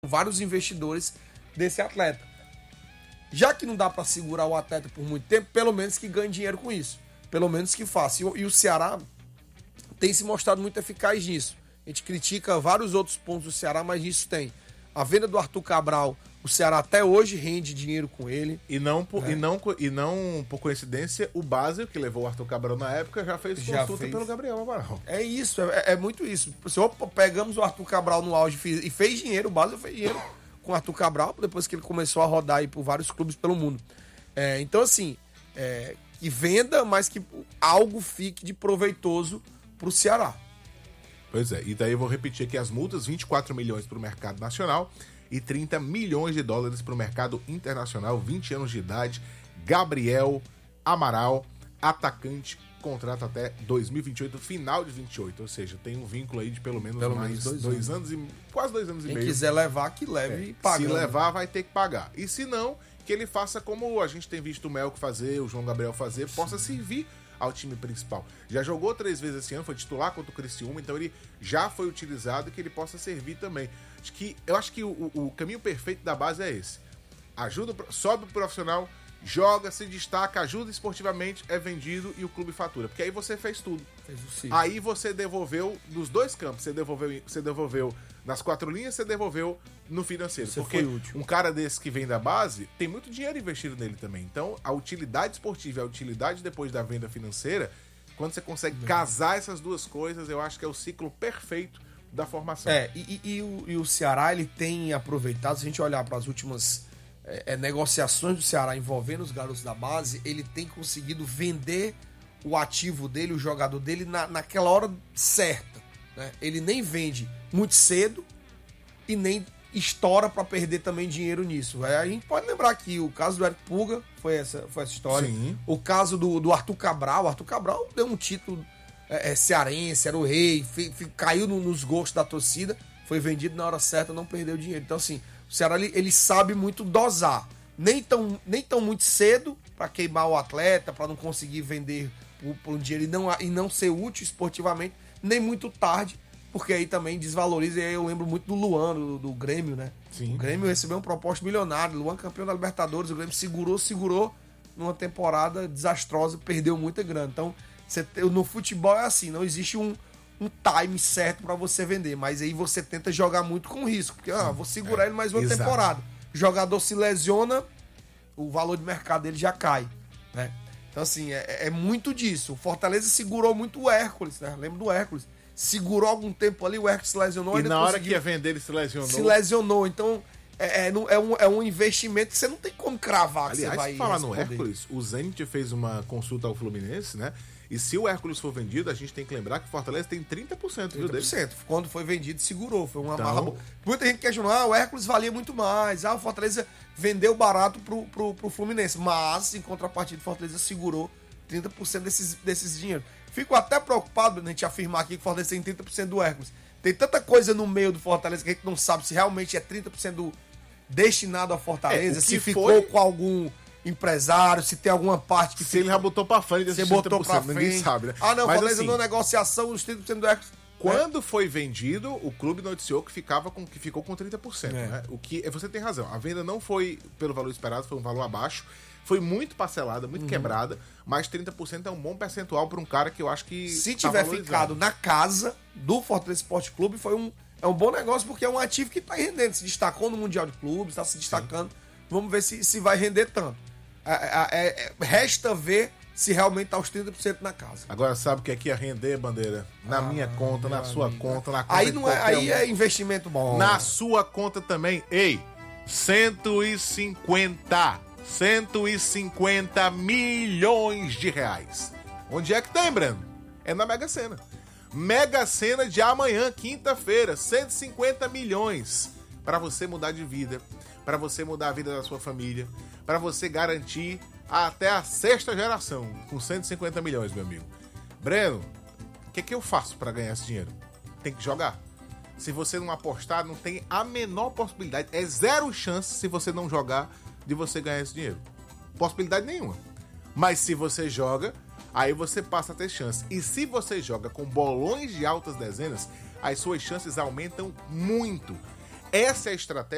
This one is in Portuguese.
vários investidores desse atleta. Já que não dá para segurar o atleta por muito tempo, pelo menos que ganhe dinheiro com isso. Pelo menos que faça. E o Ceará tem se mostrado muito eficaz nisso. A gente critica vários outros pontos do Ceará, mas nisso tem. A venda do Arthur Cabral, o Ceará até hoje rende dinheiro com ele. E não por coincidência, o Basel, que levou o Arthur Cabral na época, já fez consulta pelo Gabriel Amaral. É isso, é muito isso. Se pegamos o Arthur Cabral no auge e fez dinheiro, o Basel fez dinheiro com o Arthur Cabral, depois que ele começou a rodar aí por vários clubes pelo mundo. Então, assim, que venda, mas que algo fique de proveitoso pro Ceará. Pois é, e daí eu vou repetir aqui as multas: 24 milhões para o mercado nacional e 30 milhões de dólares para o mercado internacional. 20 anos de idade, Gabriel Amaral, atacante, contrato até 2028, final de 28, ou seja, tem um vínculo aí de pelo menos dois anos e quase 2 anos e meio. Quem quiser levar, que leve e paga. Se levar, vai ter que pagar. E se não, que ele faça como a gente tem visto o Melco fazer, o João Gabriel fazer, possa servir ao time principal. Já jogou 3 vezes esse ano, foi titular contra o Criciúma, então ele já foi utilizado e que ele possa servir também. Eu acho que o caminho perfeito da base é esse. Sobe o profissional, joga, se destaca, ajuda esportivamente, é vendido e o clube fatura. Porque aí você fez tudo. Aí você devolveu nos 2 campos. Você devolveu nas 4 linhas, você devolveu no financeiro. Você porque um cara desse que vem da base, tem muito dinheiro investido nele também. Então, a utilidade esportiva e a utilidade depois da venda financeira, quando você consegue casar essas duas coisas, eu acho que é o ciclo perfeito da formação. E o Ceará, ele tem aproveitado, se a gente olhar para as últimas negociações do Ceará envolvendo os garotos da base, ele tem conseguido vender o ativo dele, o jogador dele, naquela hora certa, né? Ele nem vende muito cedo e nem estoura para perder também dinheiro nisso. A gente pode lembrar que o caso do Eric Puga foi essa história. Sim. O caso do Arthur Cabral. O Arthur Cabral deu um título cearense, era o rei, caiu nos gostos da torcida, foi vendido na hora certa, não perdeu dinheiro. Então, assim, o Ceará ele sabe muito dosar. Nem tão muito cedo para queimar o atleta, para não conseguir vender por um dinheiro e não ser útil esportivamente, nem muito tarde, porque aí também desvaloriza. E aí eu lembro muito do Luan, do Grêmio, né? Sim. O Grêmio recebeu um proposta milionário, Luan campeão da Libertadores, o Grêmio segurou numa temporada desastrosa, perdeu muita grana. Então, no futebol é assim, não existe um time certo para você vender, mas aí você tenta jogar muito com risco, porque vou segurar ele mais uma temporada. O jogador se lesiona, o valor de mercado dele já cai, né? Então, assim, é muito disso. O Fortaleza segurou muito o Hércules, né? Lembro do Hércules. Segurou algum tempo ali, o Hércules se lesionou. E na hora que ia vender, ele se lesionou. Se lesionou. Então, é um investimento que você não tem como cravar. Aliás, que você vai falar responder. no Hércules, o Zenit fez uma consulta ao Fluminense, né? E se o Hércules for vendido, a gente tem que lembrar que o Fortaleza tem 30%, viu, dele? 30%. Quando foi vendido, segurou. Foi uma Então... marra. Muita gente questionou, o Hércules valia muito mais. O Fortaleza vendeu barato pro Fluminense. Mas, em contrapartida, o Fortaleza segurou 30% desses dinheiros. Fico até preocupado, né, a gente afirmar aqui que o Fortaleza tem 30% do Hércules. Tem tanta coisa no meio do Fortaleza que a gente não sabe se realmente é 30% destinado ao Fortaleza, se ficou com algum empresário, se tem alguma parte que... Se ele já botou pra frente, você botou pra frente. Ninguém sabe, né? Não, mas Fortaleza assim, na negociação, os 30% do Hércules... Quando foi vendido, o clube noticiou que ficou com 30%. Né? O que você tem razão. A venda não foi pelo valor esperado, foi um valor abaixo. Foi muito parcelada, muito quebrada, mas 30% é um bom percentual para um cara que eu acho que... Se tiver ficado na casa do Fortaleza Esporte Clube, é um bom negócio, porque é um ativo que está rendendo. Se destacou no Mundial de Clubes, está se destacando. Sim. Vamos ver se vai render tanto. Resta ver se realmente está os 30% na casa. Agora, sabe o que é que ia render, Bandeira? Na minha conta, na sua conta, na conta aí não aí é investimento bom. Na sua conta também. Ei, 150 milhões de reais. Onde é que tem, Breno? É na Mega Sena. Mega Sena de amanhã, quinta-feira, 150 milhões. Para você mudar de vida, para você mudar a vida da sua família, para você garantir até a 6ª geração, com 150 milhões, meu amigo. Breno, o que eu faço para ganhar esse dinheiro? Tem que jogar. Se você não apostar, não tem a menor possibilidade. É 0 chance, se você não jogar, de você ganhar esse dinheiro. Possibilidade nenhuma. Mas se você joga, aí você passa a ter chance. E se você joga com bolões de altas dezenas, as suas chances aumentam muito. Essa é a estratégia